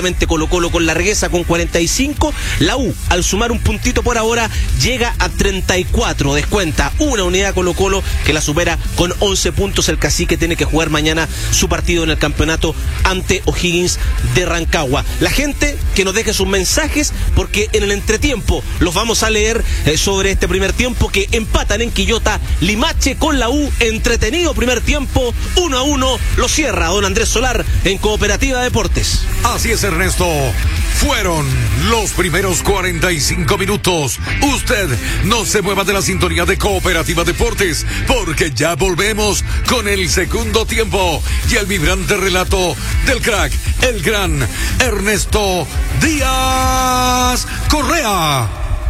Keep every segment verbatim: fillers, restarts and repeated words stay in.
Colo Colo con Largueza con cuarenta y cinco. La U, al sumar un puntito por ahora, llega a treinta y cuatro. Descuenta una unidad Colo Colo que la supera con once puntos. El Cacique tiene que jugar mañana su partido en el campeonato ante O'Higgins de Rancagua. La gente que nos deje sus mensajes, porque en el entretiempo los vamos a leer eh, sobre este primer tiempo que empatan en Quillota Limache con la U. Entretenido primer tiempo, uno a uno. Lo cierra don Andrés Solar en Cooperativa Deportes. Así es, Ernesto. Fueron los primeros cuarenta y cinco minutos. Usted no se mueva de la sintonía de Cooperativa Deportes, porque ya volvemos con el segundo tiempo y el vibrante relato del crack, el gran Ernesto Díaz Correa.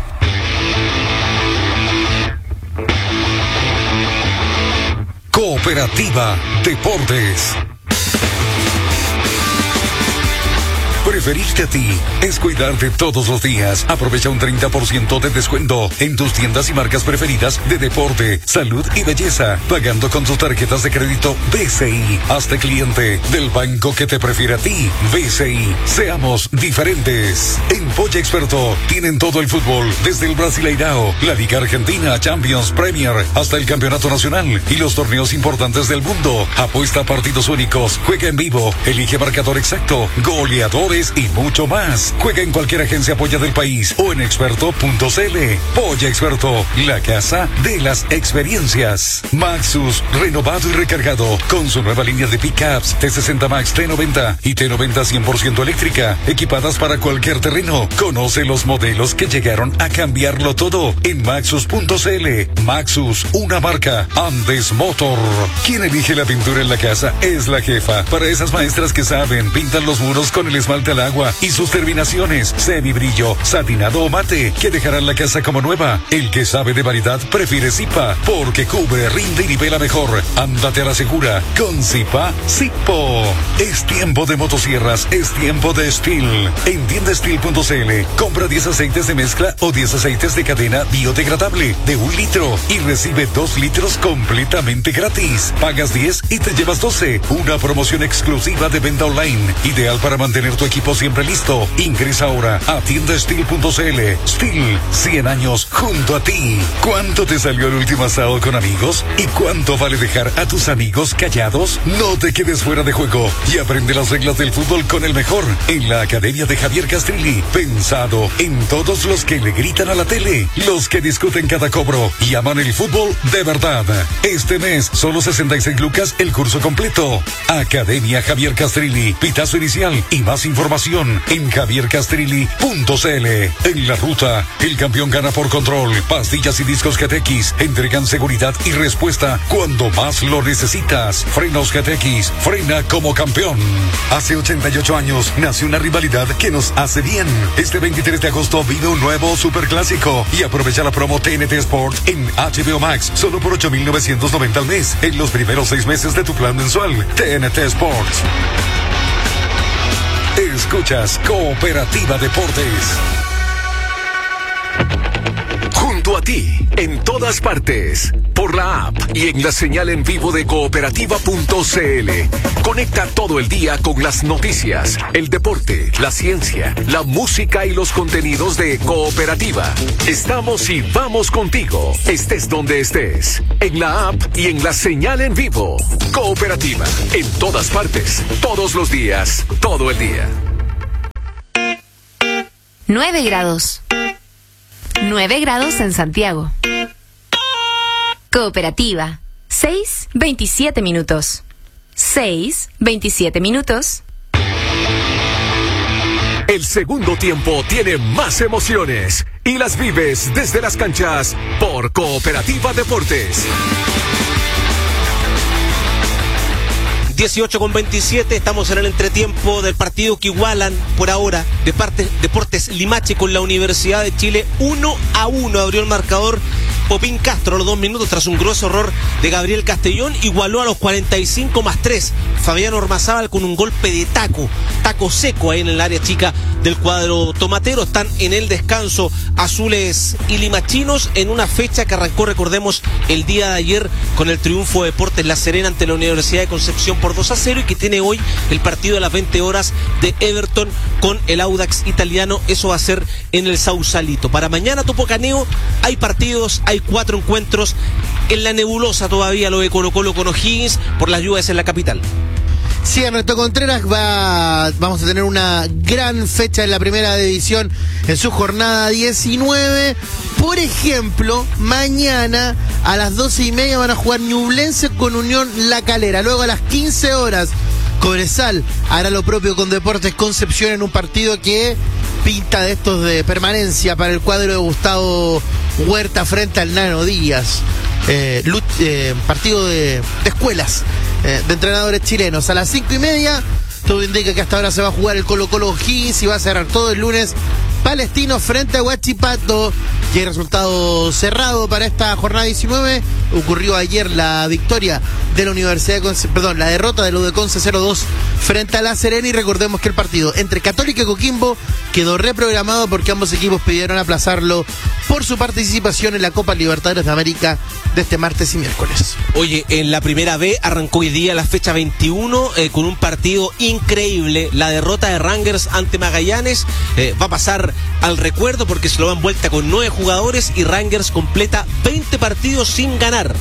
Cooperativa Deportes. Preferirte a ti es cuidarte todos los días. Aprovecha un treinta por ciento de descuento en tus tiendas y marcas preferidas de deporte, salud y belleza, pagando con tus tarjetas de crédito B C I. Hazte cliente del banco que te prefiere a ti. B C I. Seamos diferentes. En Polla Experto tienen todo el fútbol, desde el Brasileirao, la Liga Argentina, Champions, Premier, hasta el Campeonato Nacional y los torneos importantes del mundo. Apuesta a partidos únicos, juega en vivo, elige marcador exacto, goleadores y mucho más. Juega en cualquier agencia Polla del país o en experto punto c l. Polla Experto, la casa de las experiencias. Maxus, renovado y recargado con su nueva línea de pickups T sesenta Max, T noventa y T noventa cien por ciento eléctrica, equipadas para cualquier terreno. Conoce los modelos que llegaron a cambiarlo todo en maxus punto c l. Maxus, una marca Andes Motor. Quien elige la pintura en la casa es la jefa. Para esas maestras que saben, pintan los muros con el esmalte al agua y sus terminaciones semibrillo, satinado o mate, que dejarán la casa como nueva. El que sabe de variedad prefiere Zipa, porque cubre, rinde y nivela mejor. Ándate a la segura con Zipa Zipo. Es tiempo de motosierras, es tiempo de Steel. En tienda steel punto c l compra diez aceites de mezcla o diez aceites de cadena biodegradable de un litro y recibe dos litros completamente gratis. Pagas diez y te llevas doce. Una promoción exclusiva de venta online, ideal para mantener tu equipo siempre listo. Ingresa ahora a tienda steel punto c l. Steel, cien años junto a ti. ¿Cuánto te salió el último asado con amigos? ¿Y cuánto vale dejar a tus amigos callados? No te quedes fuera de juego y aprende las reglas del fútbol con el mejor en la Academia de Javier Castrilli. Pensado en todos los que le gritan a la tele, los que discuten cada cobro y aman el fútbol de verdad. Este mes, solo sesenta y seis lucas el curso completo. Academia Javier Castrilli, pitazo inicial y más información en javier castrilli punto c l. En la ruta, el campeón gana por control. Pastillas y discos G T X entregan seguridad y respuesta cuando más lo necesitas. Frenos G T X, frena como campeón. Hace ochenta y ocho años nació una rivalidad que nos hace bien. Este veintitrés de agosto vive un nuevo superclásico y aprovecha la promo T N T Sport en H B O Max solo por ocho mil novecientos noventa al mes en los primeros seis meses de tu plan mensual. T N T Sports. Escuchas Cooperativa Deportes. Junto a ti, en todas partes, por la app y en la señal en vivo de cooperativa punto c l. Conecta todo el día con las noticias, el deporte, la ciencia, la música y los contenidos de Cooperativa. Estamos y vamos contigo, estés donde estés, en la app y en la señal en vivo. Cooperativa, en todas partes, todos los días, todo el día. nueve grados. nueve grados en Santiago. Cooperativa. seis, veintisiete minutos. seis, veintisiete minutos. El segundo tiempo tiene más emociones y las vives desde las canchas por Cooperativa Deportes. dieciocho con veintisiete, estamos en el entretiempo del partido que igualan por ahora de parte Deportes Limache con la Universidad de Chile. Uno a uno abrió el marcador Popín Castro a los dos minutos tras un grueso error de Gabriel Castellón, igualó a los cuarenta y cinco más tres Fabián Ormazábal con un golpe de taco, taco seco ahí en el área chica del cuadro tomatero. Están en el descanso azules y limachinos en una fecha que arrancó, recordemos, el día de ayer con el triunfo de Deportes La Serena ante la Universidad de Concepción por dos a cero y que tiene hoy el partido de las veinte horas de Everton con el Audax italiano. Eso va a ser en el Sausalito. Para mañana, Topo Caneo, hay partidos, hay cuatro encuentros en la nebulosa todavía, lo de Colo Colo con O'Higgins por las lluvias en la capital. Sí, Ernesto Contreras, va, vamos a tener una gran fecha en la primera división en su jornada diecinueve. Por ejemplo, mañana a las doce y media van a jugar Ñublense con Unión La Calera. Luego a las quince horas, Cobresal hará lo propio con Deportes Concepción en un partido que pinta de estos de permanencia para el cuadro de Gustavo Huerta frente al Nano Díaz. Eh, lut, eh, partido de, de escuelas eh, de entrenadores chilenos. A las cinco y media, todo indica que hasta ahora se va a jugar el Colo Colo O'Higgins y va a cerrar todo el lunes Palestino frente a Huachipato. Y el resultado cerrado para esta jornada diecinueve. Ocurrió ayer la victoria de la Universidad de Conce, perdón, la derrota de los de Conce cero dos frente a La Serena. Y recordemos que el partido entre Católica y Coquimbo quedó reprogramado porque ambos equipos pidieron aplazarlo por su participación en la Copa Libertadores de América de este martes y miércoles. Oye, en la primera B arrancó hoy día la fecha veintiuno eh, con un partido increíble. La derrota de Rangers ante Magallanes eh, va a pasar al recuerdo porque se lo dan vuelta con nueve jugadores y Rangers completa veinte partidos sin ganar.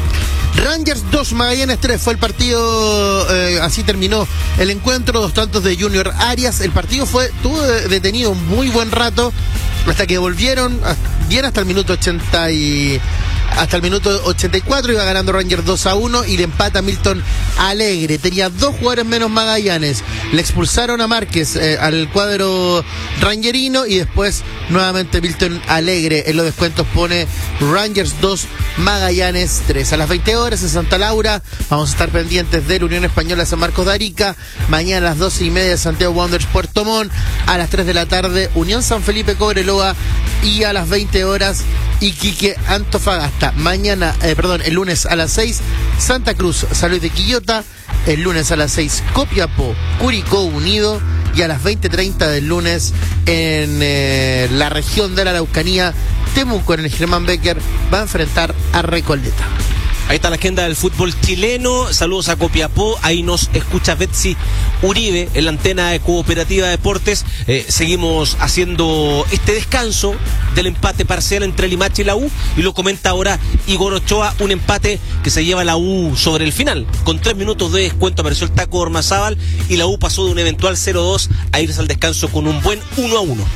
Rangers dos, Magallanes tres fue el partido, eh, así terminó el encuentro, dos tantos de Junior Arias. El partido fue tuvo detenido un muy buen rato hasta que volvieron bien hasta el minuto ochenta y hasta el minuto ochenta y cuatro. Iba ganando Rangers dos a uno y le empata Milton Alegre. Tenía dos jugadores menos Magallanes. Le expulsaron a Márquez eh, al cuadro rangerino y después nuevamente Milton Alegre en los descuentos pone Rangers dos, Magallanes tres. A las veinte horas en Santa Laura vamos a estar pendientes de la Unión Española San Marcos de Arica. Mañana a las doce y media Santiago Wanderers Puerto Montt. A las tres de la tarde Unión San Felipe Cobreloa y a las veinte horas Iquique Antofagasta. Mañana, eh, perdón, el lunes a las seis Santa Cruz San Luis de Quillota. El lunes a las seis Copiapó Curicó Unido. Y a las veinte treinta del lunes en eh, la región de la Araucanía, Temuco en el Germán Becker va a enfrentar a Recoleta. Ahí está la agenda del fútbol chileno. Saludos a Copiapó. Ahí nos escucha Betsy Uribe en la antena de Cooperativa Deportes. Eh, seguimos haciendo este descanso del empate parcial entre Limache y la U. Y lo comenta ahora Igor Ochoa. Un empate que se lleva la U sobre el final. Con tres minutos de descuento apareció el taco Ormazábal. Y la U pasó de un eventual cero dos a irse al descanso con un buen uno a uno.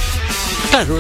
Claro,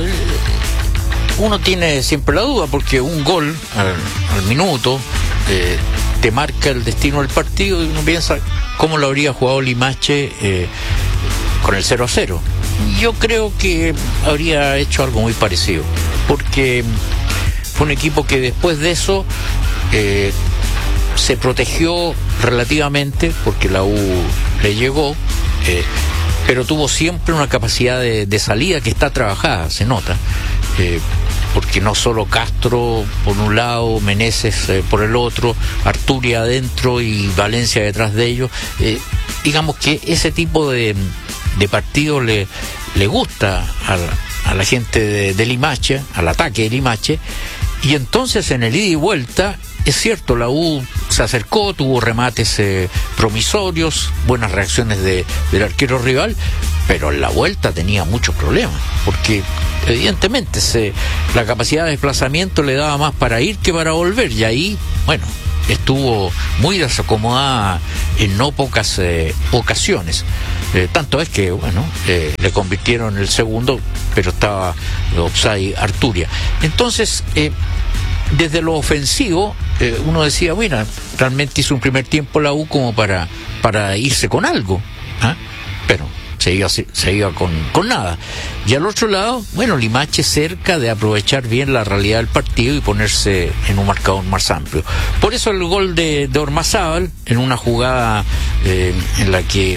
uno tiene siempre la duda porque un gol al, al minuto eh, te marca el destino del partido y uno piensa cómo lo habría jugado Limache eh, con el cero a cero. Yo creo que habría hecho algo muy parecido porque fue un equipo que después de eso eh, se protegió relativamente porque la U le llegó, eh, pero tuvo siempre una capacidad de, de salida que está trabajada, se nota. Eh, porque no solo Castro por un lado, Meneses eh, por el otro, Arturia adentro y Valencia detrás de ellos, eh, digamos que ese tipo de, de partido le, le gusta a la, a la gente de, de Limache, al ataque de Limache, y entonces en el ida y vuelta, es cierto, la U se acercó, tuvo remates eh, promisorios, buenas reacciones de, del arquero rival, pero en la vuelta tenía muchos problemas, porque evidentemente se, la capacidad de desplazamiento le daba más para ir que para volver, y ahí, bueno, estuvo muy desacomodada en no pocas eh, ocasiones. Eh, tanto es que, bueno, eh, le convirtieron el segundo, pero estaba offside Arturia. Entonces, eh, desde lo ofensivo, eh, uno decía, bueno, realmente hizo un primer tiempo la U como para, para irse con algo, ¿ah? Pero se iba, se iba con, con nada. Y al otro lado, bueno, Limache cerca de aprovechar bien la realidad del partido y ponerse en un marcador más amplio. Por eso el gol de, de Ormazábal, en una jugada eh, en la que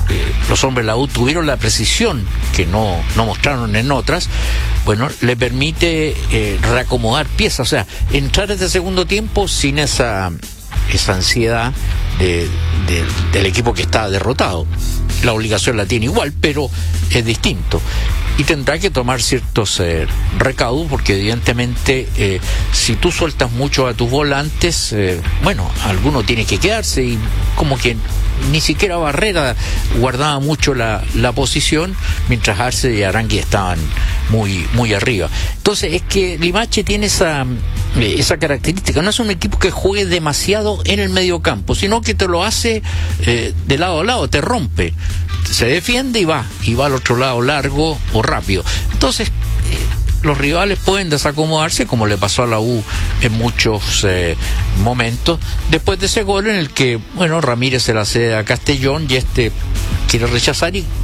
eh, los hombres de la U tuvieron la precisión que no, no mostraron en otras, bueno, le permite eh, reacomodar piezas, o sea, entrar este segundo tiempo sin esa, esa ansiedad de, de, del equipo que está derrotado. La obligación la tiene igual, pero es distinto. Y tendrá que tomar ciertos eh, recaudos, porque evidentemente eh, si tú sueltas mucho a tus volantes, eh, bueno, alguno tiene que quedarse, y como que ni siquiera Barrera guardaba mucho la, la posición, mientras Arce y Arangui estaban muy, muy arriba. Entonces es que Limache tiene esa, eh, esa característica, no es un equipo que juegue demasiado en el mediocampo, sino que te lo hace eh, de lado a lado, te rompe, se defiende y va, y va al otro lado largo o rápido. Entonces eh, los rivales pueden desacomodarse, como le pasó a la U en muchos eh, momentos, después de ese gol en el que, bueno, Ramírez se la cede a Castellón y este quiere rechazar, y eh,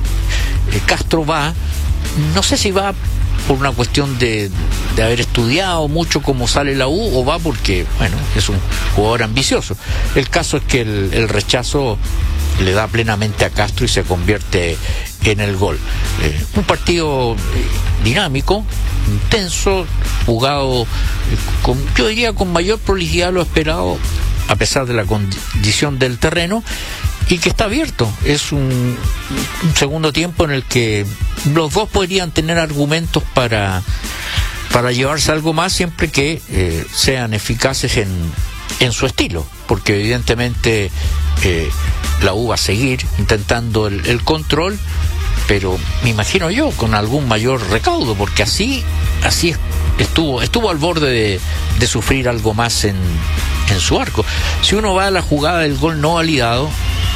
Castro va, no sé si va por una cuestión de, de haber estudiado mucho cómo sale la U, o va porque, bueno, es un jugador ambicioso. El caso es que el, el rechazo le da plenamente a Castro y se convierte en el gol. Eh, un partido eh, dinámico, intenso, jugado eh, con, yo diría con mayor prolijidad de lo esperado, a pesar de la condición del terreno, y que está abierto. Es un, un segundo tiempo en el que los dos podrían tener argumentos para, para llevarse algo más, siempre que eh, sean eficaces en, en su estilo, porque evidentemente eh, la U va a seguir intentando el, el control, pero me imagino yo con algún mayor recaudo, porque así así estuvo estuvo al borde de, de sufrir algo más en, en su arco. Si uno va a la jugada del gol no validado,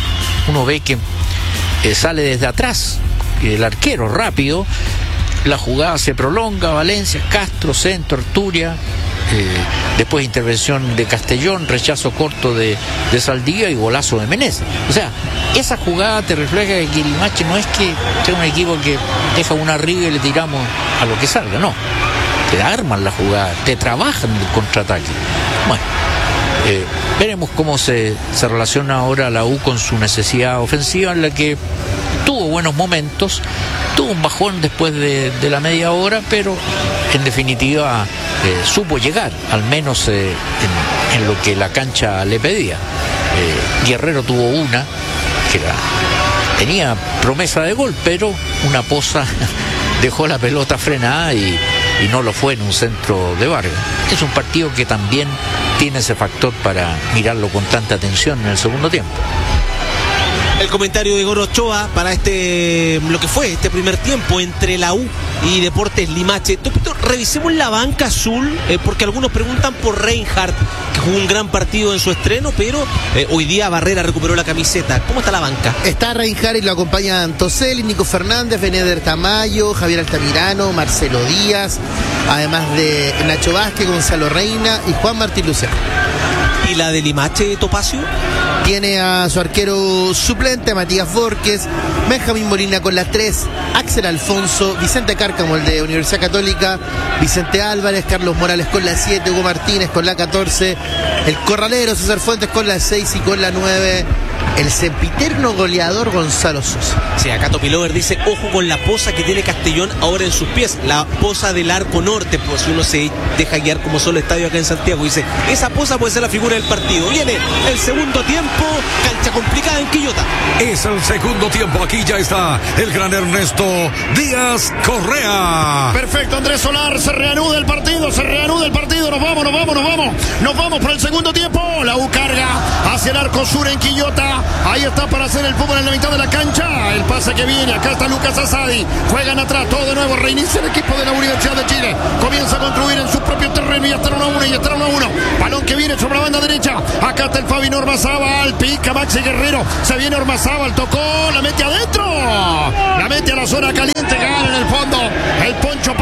uno ve que eh, sale desde atrás el arquero rápido, la jugada se prolonga, Valencia, Castro, centro, Arturia, eh, después intervención de Castellón, rechazo corto de, de Saldía y golazo de Meneses. O sea, esa jugada te refleja que el Limache no es que sea un equipo que deja una arriba y le tiramos a lo que salga, no, te arman la jugada, te trabajan el contraataque. Bueno, eh, veremos cómo se, se relaciona ahora la U con su necesidad ofensiva, en la que tuvo buenos momentos, tuvo un bajón después de, de la media hora, pero en definitiva eh, supo llegar, al menos eh, en, en lo que la cancha le pedía. Eh, Guerrero tuvo una que era, tenía promesa de gol, pero una poza dejó la pelota frenada y, y no lo fue en un centro de Vargas. Es un partido que también tiene ese factor para mirarlo con tanta atención en el segundo tiempo. El comentario de Goro Ochoa para este, lo que fue este primer tiempo entre la U y Deportes Limache. Topito, revisemos la banca azul, eh, porque algunos preguntan por Reinhardt, que jugó un gran partido en su estreno, pero eh, hoy día Barrera recuperó la camiseta. ¿Cómo está la banca? Está Reinhardt y lo acompañan Toselli, Nico Fernández, Beneder Tamayo, Javier Altamirano, Marcelo Díaz, además de Nacho Vázquez, Gonzalo Reina y Juan Martín Luciano. ¿Y la de Limache, Topacio? Tiene a su arquero suplente, Matías Borges, Benjamín Molina con la tres, Axel Alfonso, Vicente Cárcamo, el de Universidad Católica, Vicente Álvarez, Carlos Morales con la siete, Hugo Martínez con la catorce, el corralero César Fuentes con la seis y con la nueve, el sempiterno goleador Gonzalo Sosa. Sí, acá Topilover dice, ojo con la posa que tiene Castellón ahora en sus pies, la posa del arco norte, pues si uno se deja guiar como solo estadio acá en Santiago, dice, esa posa puede ser la figura del partido. Viene el segundo tiempo, cancha complicada en Quillota. Es el segundo tiempo, aquí ya está el gran Ernesto Díaz Correa. Perfecto, Andrés Solar, se reanuda el partido, se reanuda el partido, nos vamos, nos vamos, nos vamos, nos vamos para el segundo tiempo, la U carga hacia el arco sur en Quillota, ahí está para hacer el fútbol en la mitad de la cancha, el pase que viene, acá está Lucas Asadi, juegan atrás, todo de nuevo, reinicia el equipo de la Universidad de Chile, comienza a construir en su propio terreno y ya está uno a uno, y ya está uno a uno, balón que viene sobre la banda derecha, acá está el Fabi Ormazábal, pica Maxi Guerrero, se viene Ormazábal, tocó, la mete adentro, la mete a la zona caliente, gana en el fondo, el Poncho Parot, al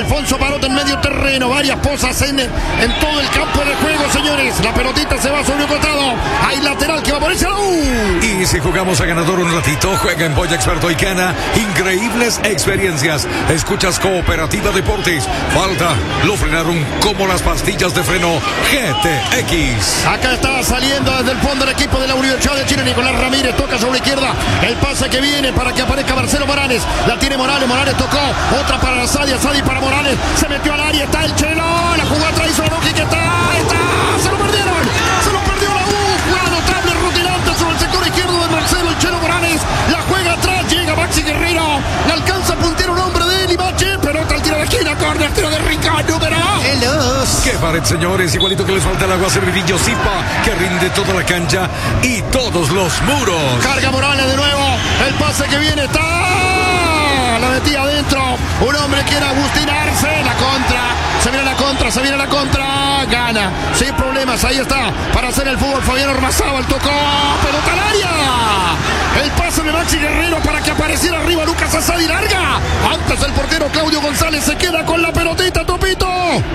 Alfonso Parot en medio terreno. Varias posas en, en todo el campo de juego, señores. La pelotita se va sobre un costado. Hay lateral que va por ese lado. Y si jugamos a ganador un ratito, juega en Boya Experto y gana increíbles experiencias. Escuchas Cooperativa Deportes. Falta, lo frenaron como las pastillas de freno G T X. Acá está saliendo desde el fondo el equipo de la Universidad de Chile. Nicolás Ramírez toca sobre la izquierda. El pase que viene para que aparezca Marcelo Morales. La tiene Morales, Morales tocó. Otra para Sadia, Sadia para Morales. Se metió al área, está el Chelo. La jugada atrás, hizo la que está, está. Se lo perdieron. Se lo perdió la U. Jugada notable, rutilante sobre el sector izquierdo de Marcelo, el Chelo Morales. La juega atrás, llega Maxi Guerrero. Le alcanza a puntear un hombre de Limache. Pelota al tiro de esquina, corner, tiro de Ricardo, número Hello. Qué pared, señores, igualito que les falta el agua, Servidillo Zipa, que rinde toda la cancha y todos los muros. Carga Morales de nuevo. El pase que viene está. La metía adentro. Un hombre quiere Agustín Arce. La contra. Se viene la contra. Se viene la contra. Gana. Sin problemas. Ahí está. Para hacer el fútbol. Fabián Ormazábal tocó. Pelota al área. El pase de Maxi Guerrero para que apareciera arriba Lucas Asadi. Larga. Antes el portero Claudio González se queda con la pelotita, Topito.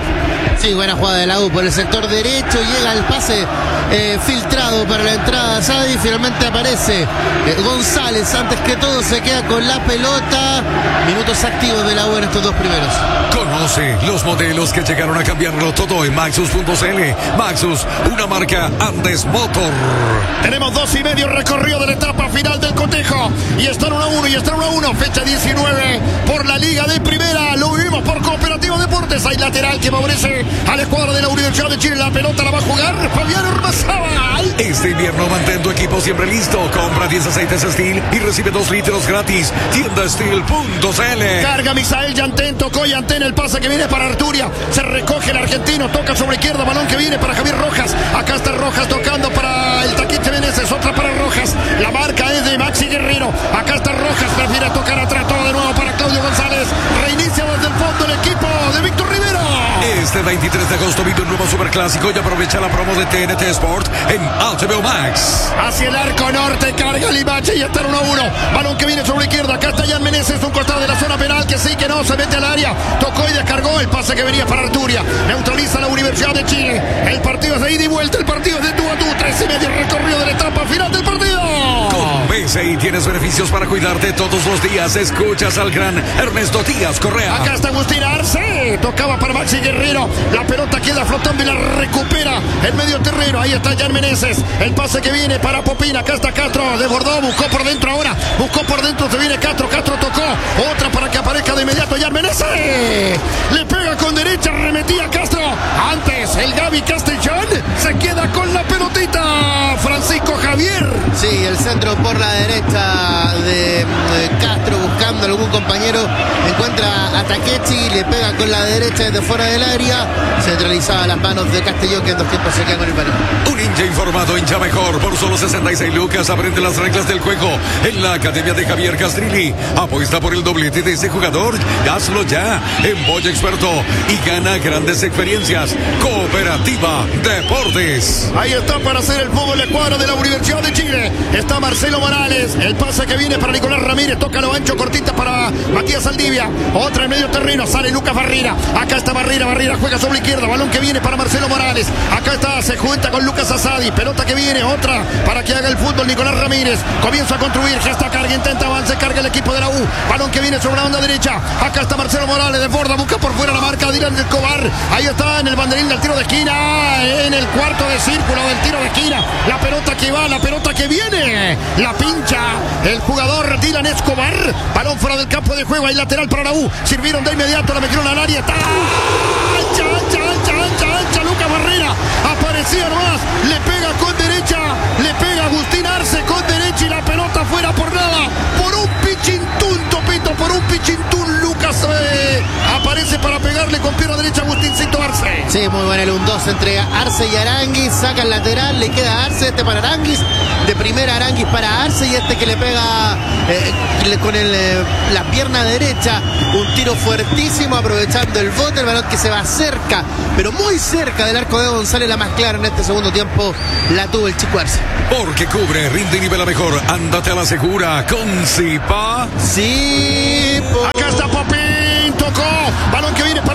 Sí, buena jugada de la U por el sector derecho. Llega el pase eh, filtrado para la entrada de Sadi. Finalmente aparece eh, González. Antes que todo se queda con la pelota. Minutos activos de la U en estos dos primeros. Conoce los modelos que llegaron a cambiarlo todo en Maxus punto c l. Maxus, una marca Andes Motor. Tenemos dos y medio recorrido de la etapa final del cotejo. Y están uno a uno y están uno a uno. Fecha diecinueve por la Liga de Primera. Lo vivimos por Cooperativa Deportes. Hay lateral que favorece a la escuadra de la Universidad de Chile. La pelota la va a jugar Fabián Ormazábal. Este invierno mantén tu equipo siempre listo. Compra diez aceites Steel y recibe dos litros gratis. Tienda Steel punto c l. Carga Misael Yantén, tocó Yantén, el pase que viene para Arturia. Se recoge el argentino, toca sobre izquierda, balón que viene para Javier Rojas. Acá está Rojas tocando para el Taquite Meneses, otra para Rojas. La marca es de Maxi Guerrero. Acá está Rojas, prefiere tocar atrás, todo de nuevo para Claudio González. Reinicia desde el fondo el equipo de Víctor Rivera. Este veintitrés de agosto vive un nuevo superclásico y aprovecha la promo de T N T Sport en H B O Max. Hacia el arco norte, carga Limache y está uno a uno. Balón que viene sobre la izquierda, acá está Jan Meneses, un costado de la zona penal, que sí, que no, se mete al área. Tocó y descargó el pase que venía para Arturia. Neutraliza la Universidad de Chile. El partido es de ida y vuelta, el partido es de tú a tú. Tres y medio recorrido de la etapa final del partido. Con B C I tienes beneficios para cuidarte todos los días. Escuchas al gran Ernesto Díaz Correa. Acá está Agustín Arce. Tocaba para Maxi Guerrero. La pelota queda flotando y la recupera en medio terreno. Ahí está Jan Meneses. El pase que viene para Popín. Acá está Castro. Desbordó. Buscó por dentro ahora. Buscó por dentro. Se viene Castro. Castro tocó. Otra para que aparezca de inmediato Jan Meneses. Le pega con derecha. Remetía Castro. Antes el Gaby Castellón se queda con la pelotita. Francisco Javier. Sí, el centro por la derecha de, de Castro buscando algún compañero. Encuentra a Takechi, le pega con la derecha desde fuera del área. Centralizaba las manos de Castellón, que en dos tiempos se queda con el balón. Un hincha informado, hincha mejor. Por solo sesenta y seis lucas aprende las reglas del juego en la Academia de Javier Castrilli. Apuesta por el doblete de ese jugador. Hazlo ya en Boya Experto y gana grandes experiencias. Cooperativa Deportes. Ahí está para hacer el fútbol la escuadra de la Universidad de Chile. Está Marcelo Morales. El pase que viene para Nicolás Ramírez. Toca lo ancho, cortita para Matías Saldivia. Otra en medio terreno. Sale Lucas Barrera. Acá está Barrera. Barrera juega sobre la izquierda. Balón que viene para Marcelo Morales. Acá está. Se junta con Lucas Asadi. Pelota que viene. Otra para que haga el fútbol Nicolás Ramírez. Comienza a construir. Gesta carga. Intenta avance. Carga el equipo de la U. Balón que viene sobre la banda derecha. Acá está Marcelo Morales. Desborda. Busca por fuera la marca de Dylan Escobar. Ahí está en el banderín del tiro de esquina. En el cuarto de círculo del tiro de esquina. La pelota que va. La pelota que viene. La pincha el jugador Dylan Escobar. Balón fuera del campo de juego. Hay lateral para la U. Sirvieron de inmediato. La metieron al área. Está ancha, ancha, ancha, ancha, ancha. Lucas Barrera aparecía nomás. Le pega con derecha. Le pega Agustín Arce con derecha. Y la pelota fuera por nada. Por un pichintún, Topito. Por un pichintún. Lucas eh, aparece para pegarle con pierna derecha a Agustincito Arce. Sí, muy bueno el un dos entre Arce y Aranguis. Saca el lateral. Le queda Arce. Este para Aranguis. De primera Aranguis para Arce. Y este que le pega eh, con el, eh, la pierna derecha. Un tiro fuertísimo aprovechando el bote. El balón que se va cerca, pero muy cerca del arco de González. La más clara en este segundo tiempo la tuvo el Chico Arce. Porque cubre, rinde y nivela mejor. Ándate a la segura con Zipa. Sí. Acá está Popín. Tocó. Balón que viene para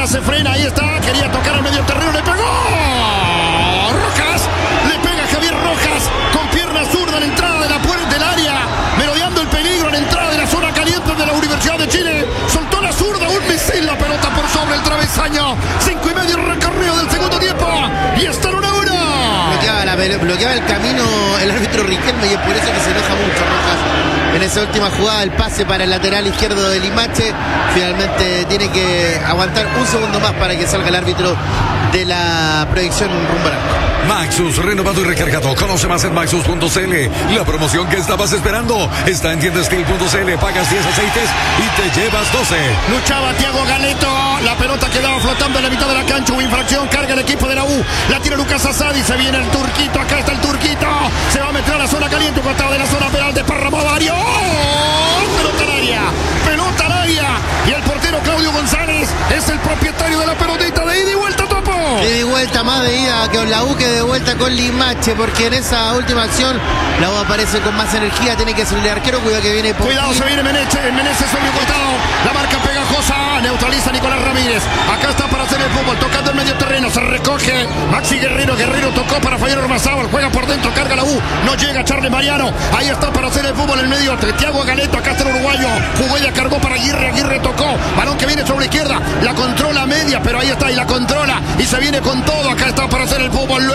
se frena, ahí está, quería tocar al medio terreno, le pegó. Rojas, le pega Javier Rojas con pierna zurda en la entrada de la puerta del área, merodeando el peligro en la entrada de la zona caliente de la Universidad de Chile. Soltó la zurda, un misil, la pelota por sobre el travesaño. Cinco y medio recorrido del segundo tiempo y está en una hora. Bloqueaba, la, bloqueaba el camino el árbitro Riquelme y es por eso que se enoja mucho Rojas. En esa última jugada, el pase para el lateral izquierdo de Limache. Finalmente tiene que aguantar un segundo más para que salga el árbitro de la proyección rumbo al arco. Maxus, renovado y recargado. Conoce más en maxus punto c l. La promoción que estabas esperando está en tiendasteel punto c l. Pagas diez aceites y te llevas doce. Luchaba Thiago Galeto. La pelota quedaba flotando en la mitad de la cancha. Hubo infracción. Carga el equipo de la U. La tira Lucas Asadi. Se viene el turquito. Acá está el turquito. Se va a meter a la zona caliente. Costado de la zona penal. Desparramó Dario. Pelota al área. Pelota al área. Y el portero Claudio González es el propietario de la pelotita de ida y vuelta, Topo. De ida y vuelta, más de ida con la U que de vuelta con Limache, porque en esa última acción la U aparece con más energía, tiene que salir el arquero, cuidado que viene. Cuidado, se viene Meneche, Meneche sobre el costado, la marca pegajosa, neutraliza Nicolás Ramírez, acá está para hacer el fútbol, tocando el medio terreno, se recoge Maxi Guerrero, Guerrero tocó para Fabián Ormazábal, juega por dentro, carga la U, no llega Charles Mariano, ahí está para hacer el fútbol en el medio, Thiago Galeto, acá está el uruguayo, jugó y la cargó para Aguirre, Aguirre tocó, balón que viene sobre la izquierda, la controla media, pero ahí está, y la controla, y se viene con todo, acá está para hacer el fútbol,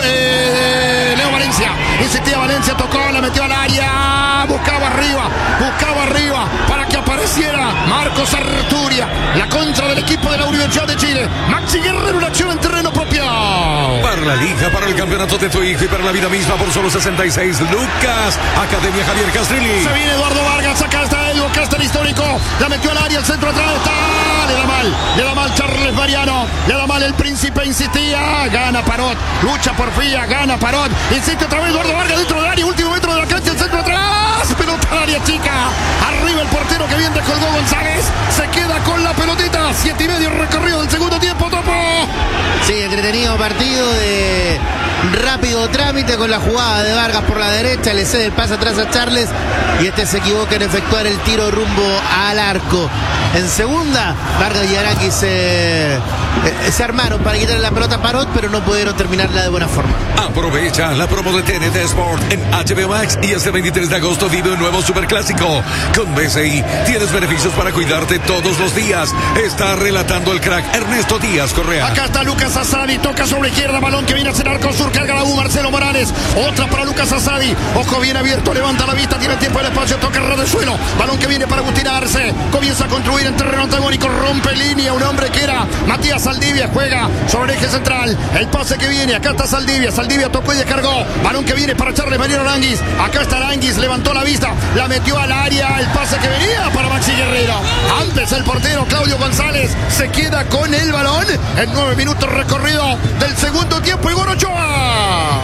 eh, Leo Valencia, insistía Valencia, tocó, la metió al área, buscaba arriba, buscaba arriba, para que apareciera Marcos Arturia, la contra del equipo de la Universidad de Chile, Maxi Guerrero, una acción en terreno propio. Para la liga, para el campeonato de tu hijo y para la vida misma por solo sesenta y seis lucas. Academia Javier Castrilli. Se viene Eduardo Vargas, acá está Edu, acá está el histórico, la metió al área, el centro atrás está, le da mal, le da mal Charles Mariano, le da mal el príncipe, insistía, gana Parot, lucha por Fía, gana Parot, insiste otra vez Eduardo Vargas dentro del área, último metro de la cancha, el centro atrás, pelota al área chica, arriba el portero que bien descolgó González, se queda con la pelotita, siete y medio recorrido del segundo tiempo, Topo. Sí, entretenido partido de rápido trámite con la jugada de Vargas por la derecha, le cede el pase atrás a Charles y este se equivoca en efectuar el tiro rumbo al arco. En segunda, Vargas y Araki se, eh, se armaron para quitarle la pelota a Parot, pero no pudieron terminarla de buena forma. Aprovecha la promo de T N T Sport en H B O Max y este veintitrés de agosto vive un nuevo superclásico. Con B C I tienes beneficios para cuidarte todos los días. Está relatando el crack Ernesto Díaz Correa. Acá está Lucas Asadi, toca sobre izquierda, balón que viene hacia el arco sur, carga la U, Marcelo Morales, otra para Lucas Asadi, ojo bien abierto, levanta la vista, tiene tiempo del espacio, toca el de suelo, balón que viene para Agustín Arce, comienza a construir en terreno antagónico, rompe línea, un hombre que era Matías Saldivia, juega sobre el eje central, el pase que viene, acá está Saldivia, Saldivia tocó y descargó, balón que viene para Charles Mariano Aranguis, acá está Aranguis, levantó la vista, la metió al área, el pase que venía para Maxi Guerrero, antes el portero Claudio González se queda con el balón, en nueve minutos recorrido del segundo tiempo, Igor Ochoa.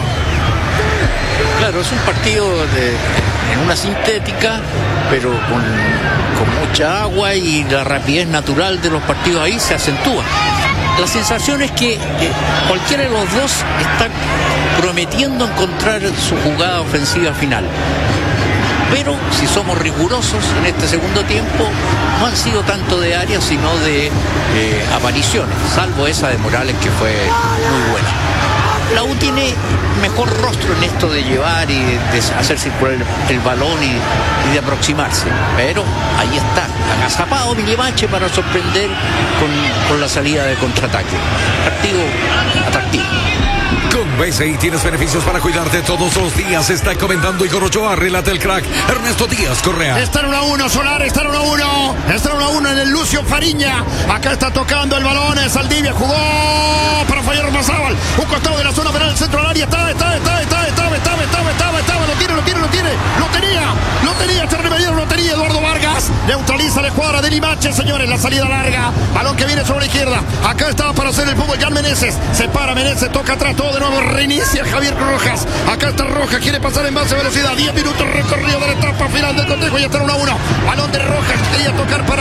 Claro, es un partido de, en una sintética, pero con, con mucha agua y la rapidez natural de los partidos ahí se acentúa. La sensación es que, que cualquiera de los dos está prometiendo encontrar su jugada ofensiva final. Pero si somos rigurosos en este segundo tiempo, no han sido tanto de área, sino de eh, apariciones, salvo esa de Morales que fue muy buena. La U tiene mejor rostro en esto de llevar y de, de hacer circular el, el balón y, y de aproximarse. Pero ahí está, agazapado Limache para sorprender con, con la salida de contraataque. Partido atractivo. Con B C I tienes beneficios para cuidarte todos los días. Está comentando Igor Ochoa, relata el crack Ernesto Díaz Correa. Está en uno a uno, Solar, está en uno a uno. Está en uno a uno en el Lucio Fariña. Acá está tocando el balón, Saldivia jugó para Fabián Ormazábal. Un costado de la zona penal, el centro del área. Está, está, está, está, está, está, está, está, está, lo tiene, lo tiene, lo tiene. Lo tenía, lo tenía, Charles Mariano, lo tenía Eduardo Vargas. Neutraliza la escuadra de Limache, señores, la salida larga. Balón que viene sobre la izquierda. Acá está para hacer el fútbol Jan Meneses. Se para Meneses, toca atrás, todo de nuevo, reinicia Javier Rojas. Acá está Rojas, quiere pasar en base a velocidad. diez minutos recorrido de la etapa final del cotejo y está en uno a uno. Balón de Rojas, quería tocar para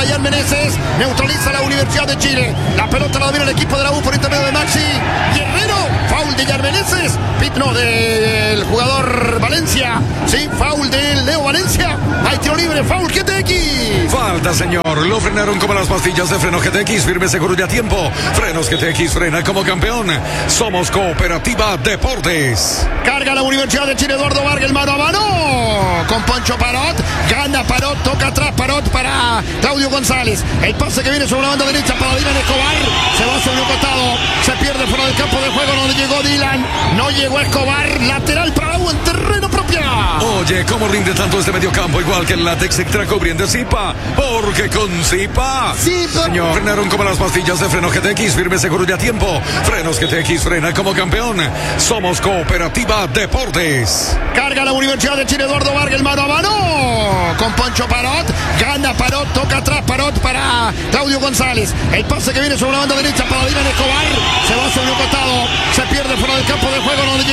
para Jan Meneses. Neutraliza la Universidad de Chile. La pelota la domina el equipo de la U por intermedio de Maxi Guerrero. Foul de Jan Meneses. Pit no, del jugador Valencia. Sí, foul de Leo Valencia. Hay tiro libre, foul G T X. Falta, señor. Lo frenaron como las pastillas de freno G T X. Firme, seguro y a tiempo. Frenos G T X, frena como campeón. Somos Cooperativa Deportes. Carga la Universidad de Chile. Eduardo Vargas, mano a mano con Poncho Parot. Gana Parot, toca atrás Parot para Claudio González. El pase que viene sobre la banda derecha para Dylan Escobar. Se va sobre un costado. Se pierde fuera del campo de juego donde llegó Dylan. No llegó Escobar. Lateral para la U en terreno propio. Oye, ¿cómo rinde tanto este mediocampo? Igual que el látex extra cubriendo Zipa. Porque con Zipa. Sí, pero... Señor, frenaron como las pastillas de freno G T X. Firme, seguro y a tiempo. Frenos G T X, frena como campeón. Somos Cooperativa Deportes. Carga la Universidad de Chile. Eduardo Vargas, mano a mano con Poncho Parot. Gana Parot, toca atrás Parot para Claudio González. El pase que viene sobre la banda derecha para Dylan Escobar. Se va sobre un costado. Se pierde fuera del campo de juego donde